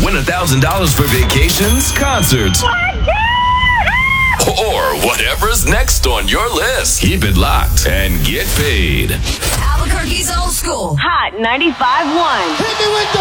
Win $1,000 for vacations, concerts, or whatever's next on your list. Keep it locked and get paid. Albuquerque's Old School. Hot 95.1. Hit me with the